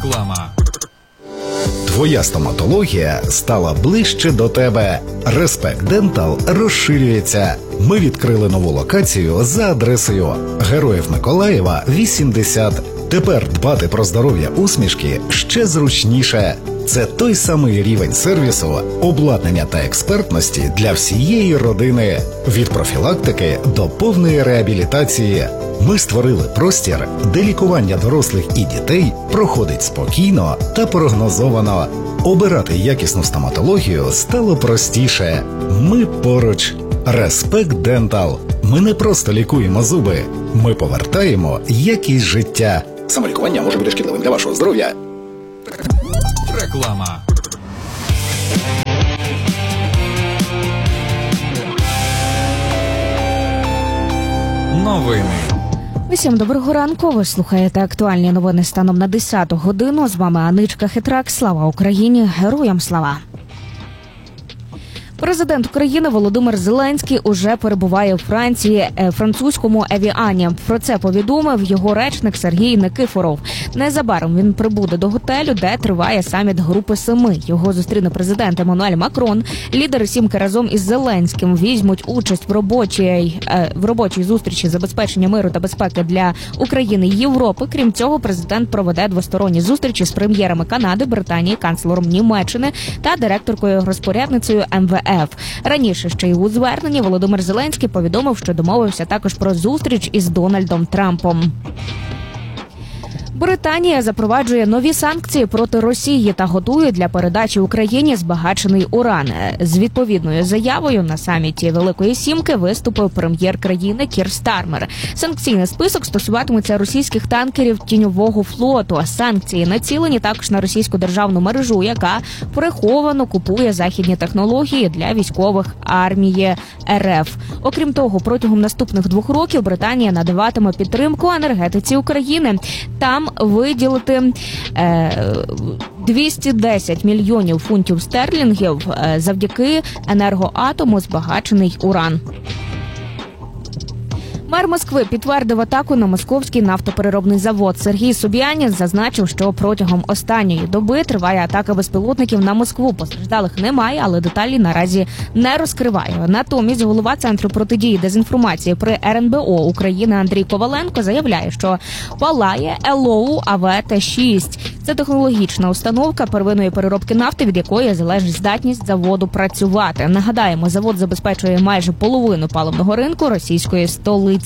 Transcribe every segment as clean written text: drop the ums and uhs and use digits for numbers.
Реклама. Твоя стоматологія стала ближче до тебе. Респект Дентал розширюється. Ми відкрили нову локацію за адресою Героїв Миколаєва, 80. Тепер дбати про здоров'я усмішки ще зручніше. Це той самий рівень сервісу, обладнання та експертності для всієї родини. Від профілактики до повної реабілітації. Ми створили простір, де лікування дорослих і дітей проходить спокійно та прогнозовано. Обирати якісну стоматологію стало простіше. Ми поруч. Респект Дентал. Ми не просто лікуємо зуби. Ми повертаємо якість життя. Самолікування може бути шкідливим для вашого здоров'я. Реклама. Новини. Усім доброго ранку. Ви слухаєте актуальні новини станом на 10 годину. З вами Аничка Хитрак. Слава Україні! Героям слава! Президент України Володимир Зеленський уже перебуває у Франції, французькому Евіані. Про це повідомив його речник Сергій Никифоров. Незабаром він прибуде до готелю, де триває саміт Групи Семи. Його зустріне президент Еммануель Макрон. Лідери сімки разом із Зеленським візьмуть участь в робочій зустрічі забезпечення миру та безпеки для України і Європи. Крім цього, президент проведе двосторонні зустрічі з прем'єрами Канади, Британії, канцлером Німеччини та директоркою-розпорядницею МВФ. Раніше ще й у зверненні Володимир Зеленський повідомив, що домовився також про зустріч із Дональдом Трампом. Британія запроваджує нові санкції проти Росії та готує для передачі Україні збагачений уран. З відповідною заявою на саміті Великої Сімки виступив прем'єр країни Кір Стармер. Санкційний список стосуватиметься російських танкерів тіньового флоту. Санкції націлені також на російську державну мережу, яка приховано купує західні технології для військових армії РФ. Окрім того, протягом наступних 2 років Британія надаватиме підтримку енергетиці України. Там виділити 210 мільйонів фунтів стерлінгів завдяки енергоатому збагачений уран. Мер Москви підтвердив атаку на московський нафтопереробний завод. Сергій Собянін зазначив, що протягом останньої доби триває атака безпілотників на Москву. Постраждалих немає, але деталі наразі не розкриває. Натомість голова Центру протидії дезінформації при РНБО України Андрій Коваленко заявляє, що палає ЕЛОУ АВТ-6. Це технологічна установка первинної переробки нафти, від якої залежить здатність заводу працювати. Нагадаємо, завод забезпечує майже половину паливного ринку російської столиці.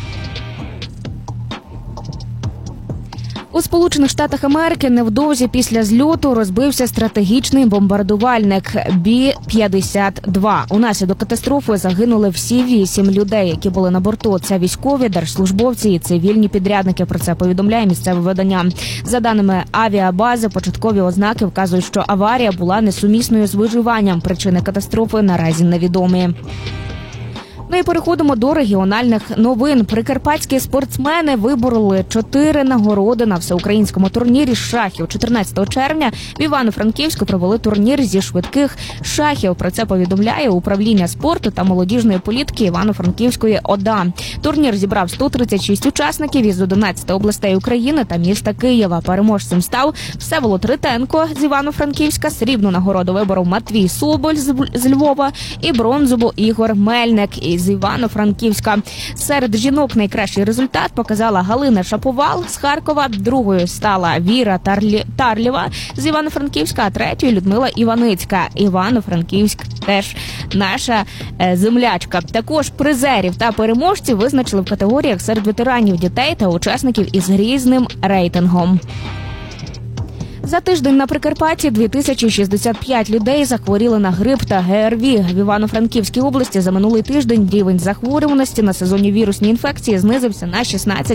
У Сполучених Штатах Америки невдовзі після зльоту розбився стратегічний бомбардувальник Бі-52. Унаслідок катастрофи загинули всі 8 людей, які були на борту. Це військові, держслужбовці і цивільні підрядники. Про це повідомляє місцеве видання. За даними авіабази, початкові ознаки вказують, що аварія була несумісною з виживанням. Причини катастрофи наразі невідомі. Ну і переходимо до регіональних новин. Прикарпатські спортсмени вибороли 4 нагороди на всеукраїнському турнірі шахів. 14 червня в Івано-Франківську провели турнір зі швидких шахів. Про це повідомляє управління спорту та молодіжної політики Івано-Франківської ОДА. Турнір зібрав 136 учасників із 11 областей України та міста Києва. Переможцем став Всеволод Ритенко з Івано-Франківська, срібну нагороду виборов Матвій Соболь з Львова і бронзову Ігор Мельник із Івано-Франківська. Серед жінок найкращий результат показала Галина Шаповал з Харкова, другою стала Віра Тарлєва з Івано-Франківська, а третьою Людмила Іваницька. Івано-Франківськ теж наша землячка. Також призерів та переможців визначили в категоріях серед ветеранів, дітей та учасників із різним рейтингом. За тиждень на Прикарпатті 2065 людей захворіли на грип та ГРВІ. В Івано-Франківській області за минулий тиждень рівень захворюваності на сезонні вірусні інфекції знизився на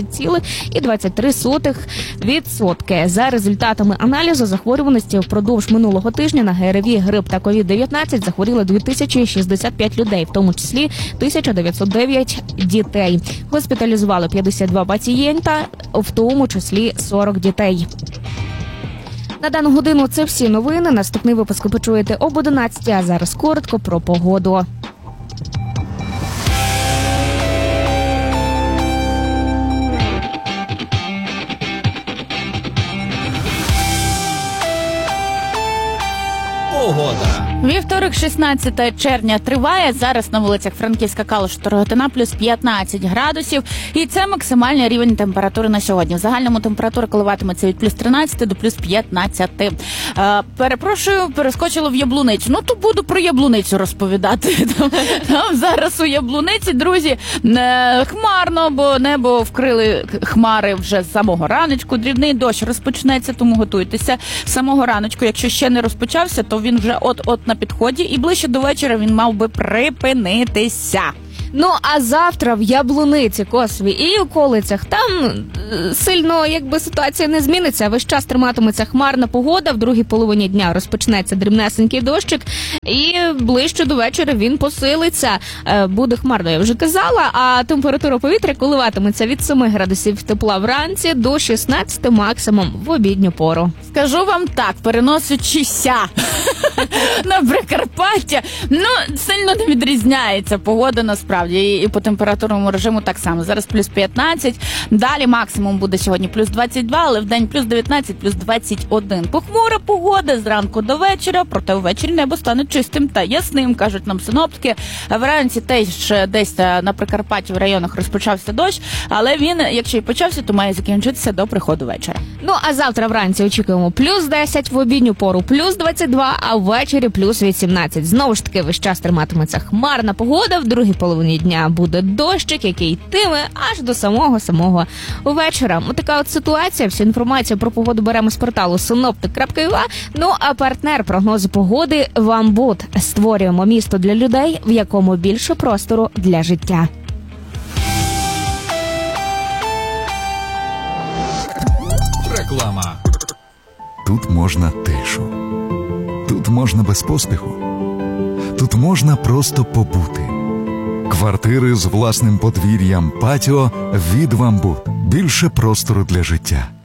16,23%. За результатами аналізу захворюваності впродовж минулого тижня на ГРВІ, грип та COVID-19 захворіли 2065 людей, в тому числі 1909 дітей. Госпіталізували 52 пацієнта, в тому числі 40 дітей. На дану годину це всі новини. Наступний випуск ви почуєте об 11, а зараз коротко про погоду. Погода. Вівторок, 16 червня триває. Зараз на вулицях Франківська, Калуш, Рогатина плюс 15 градусів. І це максимальний рівень температури на сьогодні. В загальному температура коливатиметься від плюс 13 до плюс 15. Перепрошую, перескочила в Яблуницю. Ну, то буду про Яблуницю розповідати. Там зараз у Яблуниці, друзі, хмарно, бо небо вкрили хмари вже з самого раночку. Дрібний дощ розпочнеться, тому готуйтеся. З самого раночку, якщо ще не розпочався, то він вже от-от на підході, і ближче до вечора він мав би припинитися. Ну, а завтра в Яблуниці, Косові і околицях там сильно ситуація не зміниться. Весь час триматиметься хмарна погода, в другій половині дня розпочнеться дрібнесенький дощик, і ближче до вечора він посилиться. Буде хмарно, я вже казала, а температура повітря коливатиметься від 7 градусів тепла вранці до 16 максимум в обідню пору. Скажу вам так, переносячися на Прикарпаття, сильно не відрізняється погода насправді. І по температурному режиму так само. Зараз плюс 15, далі максимум буде сьогодні плюс 22, але в день плюс 19, плюс 21. Похмура погода зранку до вечора, проте ввечері небо стане чистим та ясним, кажуть нам синоптики. Вранці теж десь на Прикарпатті в районах розпочався дощ, але він, якщо і почався, то має закінчитися до приходу вечора. Ну, а завтра вранці очікуємо плюс 10, в обідню пору плюс 22, а ввечері плюс 18. Знову ж таки, весь час триматиметься хмарна погода, в другій половині дня буде дощик, який йтиме аж до самого вечора. Така от ситуація. Всю інформацію про погоду беремо з порталу synoptik.ua. Ну, а партнер прогнозу погоди «Вамбуд». Створюємо місто для людей, в якому більше простору для життя. Реклама. Тут можна тишу. Тут можна без поспіху. Тут можна просто побути. Квартири з власним подвір'ям, патіо від «Вамбуд». Більше простору для життя.